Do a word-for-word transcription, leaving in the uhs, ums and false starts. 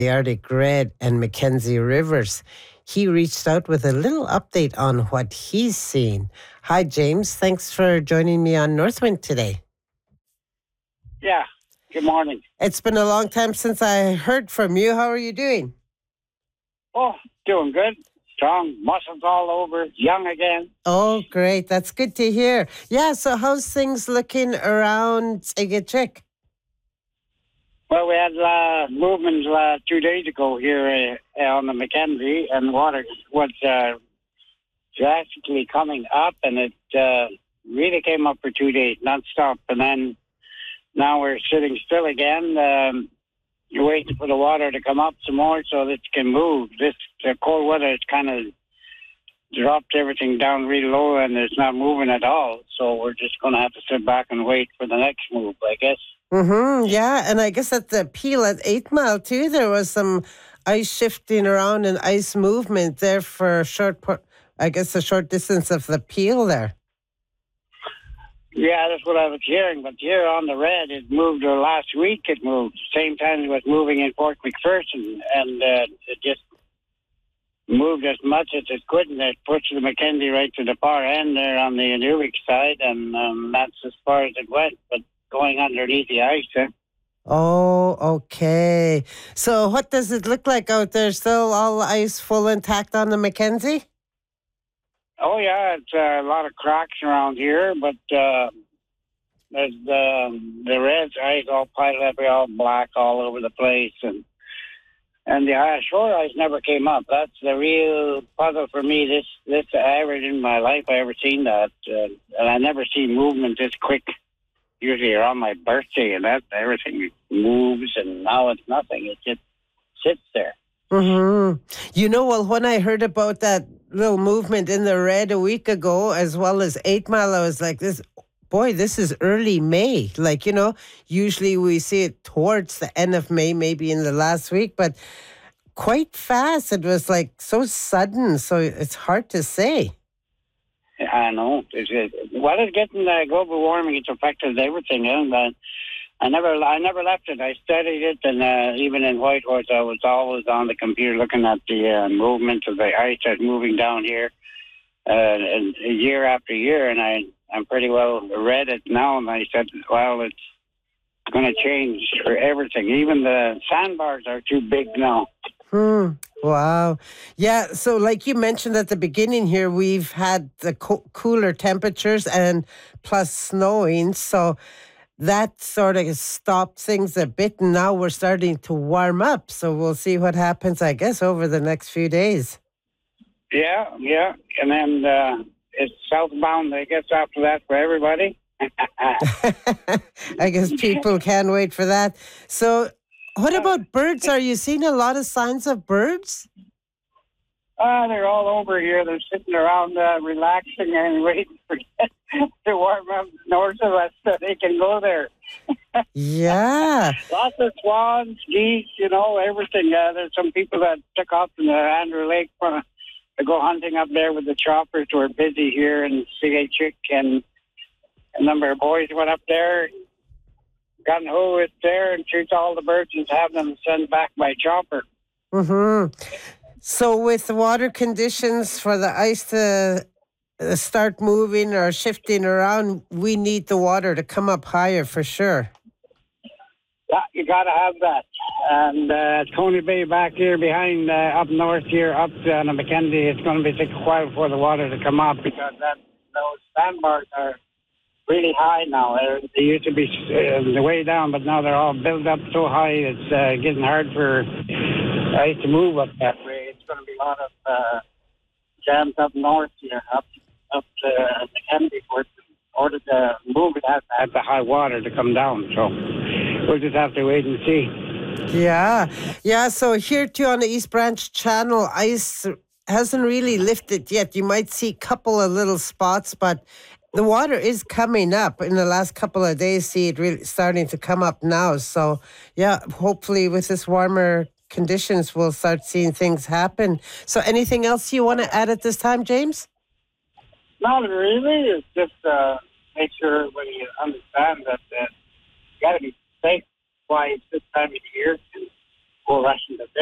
the Arctic Red and Mackenzie Rivers. He reached out with a little update on what he's seen. Hi, James. Thanks for joining me on Northwind today. Yeah, good morning. It's been a long time since I heard from you. How are you doing? Oh, doing good. Strong, muscles all over, young again. Oh, great. That's good to hear. Yeah, so how's things looking around Egechik? Well, we had uh, movements uh, two days ago here uh, on the Mackenzie, and water was uh, drastically coming up, and it uh, really came up for two days, non-stop. And then now we're sitting still again. Um, you're waiting for the water to come up some more so that it can move. This the cold weather has kind of dropped everything down really low, and it's not moving at all. So we're just going to have to sit back and wait for the next move, I guess. Mm-hmm, yeah, and I guess at the Peel at Eight Mile too, there was some ice shifting around and ice movement there for a short, I guess, a short distance of the Peel there. Yeah, that's what I was hearing. But here on the Red, it moved uh, last week. It moved same time it was moving in Port McPherson, and uh, it just moved as much as it could, and it pushed the Mackenzie right to the far end there on the Inuvik side, and um, that's as far as it went. But going underneath the ice there. Oh, okay. So what does it look like out there? Still all ice full intact on the Mackenzie? Oh, yeah, it's uh, a lot of cracks around here, but uh, there's the, the Red's ice all piled up, all black all over the place, and and the uh, shore ice never came up. That's the real puzzle for me. This this average in my life I ever seen that, uh, and I never seen movement this quick. Usually around my birthday, and that everything moves, and now it's nothing. It just sits there. Mm-hmm. You know, well, when I heard about that little movement in the Red a week ago, as well as Eight Mile, I was like, "This, boy, this is early May." Like, you know, usually we see it towards the end of May, maybe in the last week, but quite fast. It was like so sudden, so it's hard to say. I know. It's, it, well, it's getting uh, global warming. It's affected everything, and uh, I never, I never left it. I studied it, and uh, even in Whitehorse, I was always on the computer looking at the uh, movement of the ice that's moving down here, uh, and year after year. And I, I'm pretty well read it now, and I said, well, it's going to change for everything. Even the sandbars are too big now. Hmm. Wow. Yeah. So, like you mentioned at the beginning here, we've had the co- cooler temperatures and plus snowing. So that sort of stopped things a bit. And now we're starting to warm up. So we'll see what happens, I guess, over the next few days. Yeah. Yeah. And then uh, it's southbound, I guess, after that for everybody. I guess people can't wait for that. So, what about birds? Are you seeing a lot of signs of birds? Uh, they're all over here. They're sitting around uh, relaxing and waiting for it to warm up north of us so they can go there. Yeah. Lots of swans, geese, you know, everything. Uh, there's some people that took off in the Andrew Lake for, to go hunting up there with the choppers who are busy here in C A Chick, and a number of boys went up there. Gun ho is there and shoots all the birds and have them sent back by chopper. Mm-hmm. So with the water conditions for the ice to start moving or shifting around, we need the water to come up higher for sure. Yeah, you got to have that. And uh, Tony Bay back here behind, uh, up north here, up on the Mackenzie, it's going to be taking a while for the water to come up because that those sandbars are really high now. They used to be uh, the way down, but now they're all built up so high it's uh, getting hard for ice to move up that way. It's going to be a lot of uh, jams up north here, up up to Mackenzie for it. In order to move, it has to have the high water to come down. So we'll just have to wait and see. Yeah, yeah. So here too on the East Branch Channel, ice hasn't really lifted yet. You might see a couple of little spots, but the water is coming up in the last couple of days. See it really starting to come up now. So, yeah, hopefully with this warmer conditions, we'll start seeing things happen. So anything else you want to add at this time, James? Not really. It's just uh, make sure everybody understand that uh, you got to be safe. Why it's this time of the year. full ration.